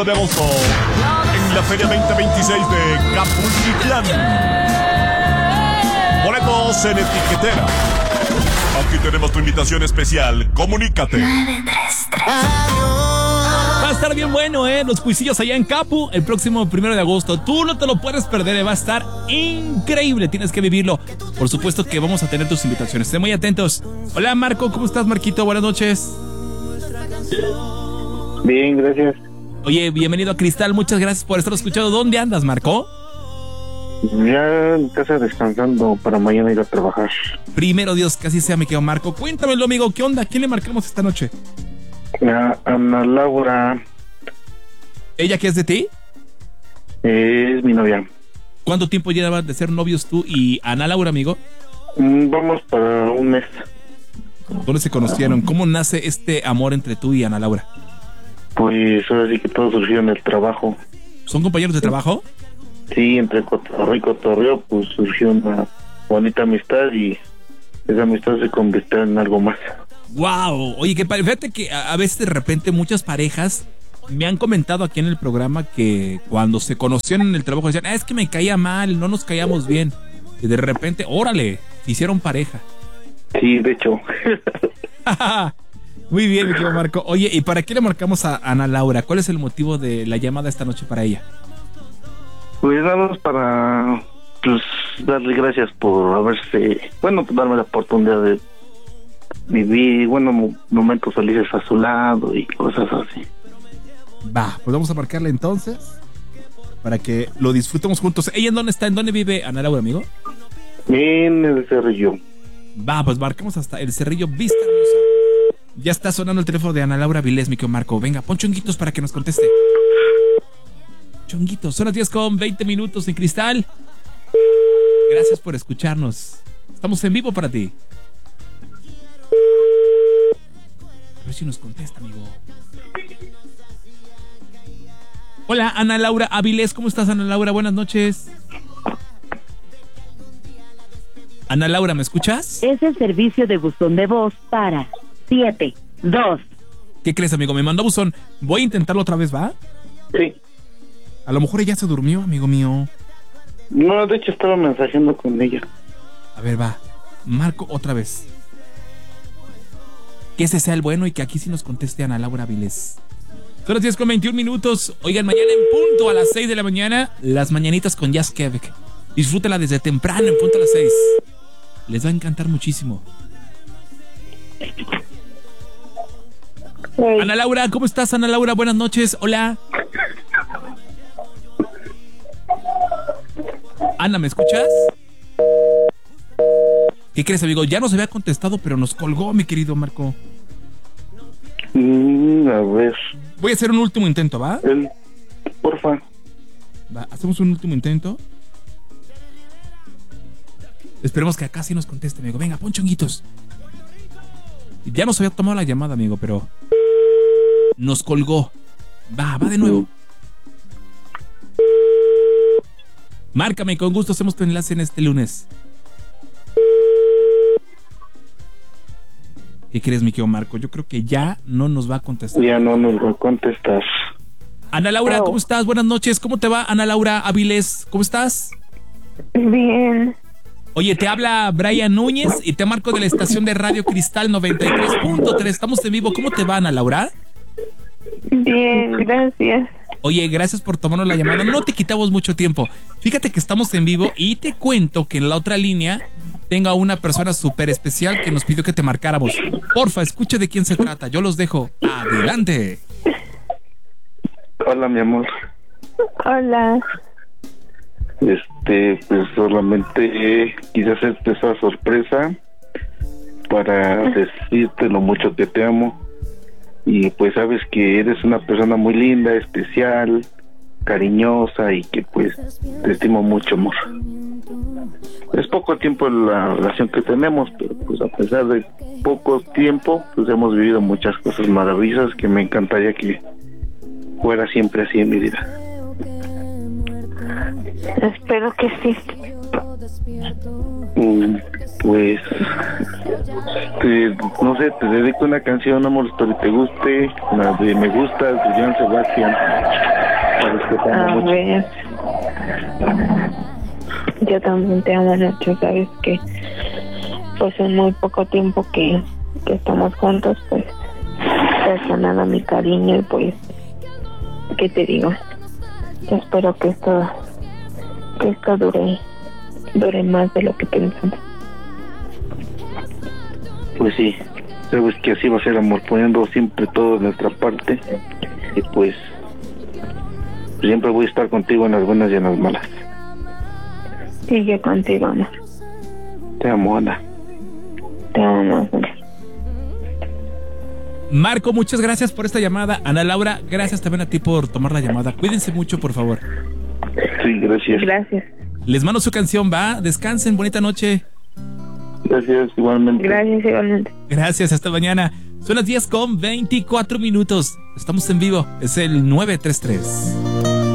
de agosto en la Feria 2026 de Capultitlán. Boletos en etiquetera. Aquí tenemos tu invitación especial. Comunícate. 933. Va a estar bien bueno, los cuisillos allá en Capu el próximo 1 de agosto. Tú no te lo puedes perder, va a estar increíble. Tienes que vivirlo. Por supuesto que vamos a tener tus invitaciones. Estén muy atentos. Hola, Marco, ¿cómo estás, Marquito? Buenas noches. Bien, gracias. Oye, bienvenido a Cristal. Muchas gracias por estar escuchando. ¿Dónde andas, Marco? Ya en casa descansando para mañana ir a trabajar. Primero Dios, que así sea, mi querido Marco. Cuéntamelo, amigo. ¿Qué onda? ¿Quién le marcamos esta noche? A Ana Laura. ¿Ella qué es de ti? Es mi novia. ¿Cuánto tiempo llevan de ser novios tú y Ana Laura, amigo? Vamos para un mes. ¿Dónde se conocieron? ¿Cómo nace este amor entre tú y Ana Laura? Pues ahora sí que todo surgió en el trabajo. ¿Son compañeros de trabajo? Sí, entre cotorreo y cotorreo pues surgió una bonita amistad y esa amistad se convirtió en algo más. Wow, oye, fíjate que a veces de repente muchas parejas me han comentado aquí en el programa que cuando se conocieron en el trabajo decían, es que me caía mal, no nos caíamos bien. Y de repente, órale, hicieron pareja. Sí, de hecho. Muy bien, mi querido Marco. Oye, ¿y para qué le marcamos a Ana Laura? ¿Cuál es el motivo de la llamada esta noche para ella? Pues nada más para pues darle gracias por haberse, bueno, pues darme la oportunidad de vivir, bueno, momentos felices a su lado y cosas así. Va, pues vamos a marcarle entonces para que lo disfrutemos juntos. ¿Ella en dónde está? ¿En dónde vive Ana Laura, amigo? En el Cerrillo. Va, pues marcamos hasta el Cerrillo Vista Hermosa. Ya está sonando el teléfono de Ana Laura Vilés, mi querido Marco. Venga, pon chonguitos para que nos conteste. Chonguitos, son las 10:20 en Cristal. Gracias por escucharnos. Estamos en vivo para ti. A ver si nos contesta, amigo. Hola, Ana Laura Avilés. ¿Cómo estás, Ana Laura? Buenas noches. Ana Laura, ¿me escuchas? Es el servicio de buzón de voz para 72. ¿Qué crees, amigo? Me mandó buzón. Voy a intentarlo otra vez, ¿va? Sí. A lo mejor ella se durmió, amigo mío. No, de hecho estaba mensajeando con ella. A ver, va. Marco otra vez. Que ese sea el bueno y que aquí sí nos conteste Ana Laura Vilés. Son las 10:21. Oigan, mañana en punto a las 6 de la mañana, las mañanitas con Jazz Quebec. Disfrútela desde temprano, en punto a las 6. Les va a encantar muchísimo. Hey. Ana Laura, ¿cómo estás, Ana Laura? Buenas noches, hola. Ana, ¿me escuchas? ¿Qué crees, amigo? Ya nos había contestado, pero nos colgó, mi querido Marco. A ver. Voy a hacer un último intento, ¿va? Porfa. Va, hacemos un último intento. Esperemos que acá sí nos conteste, amigo. Venga, pon chonguitos. Ya nos había tomado la llamada, amigo, pero nos colgó. Va de nuevo. Márcame, con gusto hacemos tu enlace en este lunes. ¿Qué crees, mi querido Marco? Yo creo que ya no nos va a contestar. Ya no nos va a contestar. Ana Laura, ¿cómo estás? Buenas noches. ¿Cómo te va, Ana Laura Avilés? ¿Cómo estás? Bien. Oye, te habla Brian Núñez y te marco de la estación de Radio Cristal 93.3. Estamos en vivo. ¿Cómo te va, Ana Laura? Bien, gracias. Oye, gracias por tomarnos la llamada. No te quitamos mucho tiempo. Fíjate que estamos en vivo y te cuento que en la otra línea tengo a una persona súper especial que nos pidió que te marcáramos. Porfa, escucha de quién se trata. Yo los dejo. Adelante. Hola, mi amor. Hola. Pues solamente quise hacerte esa sorpresa para decirte lo mucho que te amo. Y pues sabes que eres una persona muy linda, especial, cariñosa y que pues te estimo mucho, amor. Es poco tiempo la relación que tenemos, pero pues a pesar de poco tiempo, pues hemos vivido muchas cosas maravillosas que me encantaría que fuera siempre así en mi vida. Espero que sí. Pues no sé, te dedico una canción, amor, espero que te guste, la de Me Gustas de Joan Sebastián. sabes que te amo A mucho. ver. Yo también te amo mucho, sabes que pues en muy poco tiempo que estamos juntos, pues te has ganado mi cariño y pues, ¿qué te digo? Yo espero que esto dure más de lo que pensamos. Pues sí, sabes que así va a ser, amor, poniendo siempre todo de nuestra parte. Y pues siempre voy a estar contigo en las buenas y en las malas. Y yo contigo, amor. Te amo, Ana. Te amo, amor. Marco, muchas gracias por esta llamada. Ana Laura, gracias también a ti por tomar la llamada. Cuídense mucho, por favor. Sí, gracias. Gracias. Les mando su canción, va. Descansen, bonita noche. Gracias, igualmente. Gracias igualmente. Gracias, hasta mañana. Son las 10:24. Estamos en vivo. Es el 933.